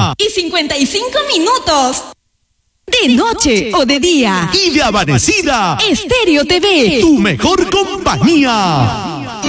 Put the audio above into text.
1:55. De noche o de día. Y de amanecida. Estéreo TV. Tu mejor compañía.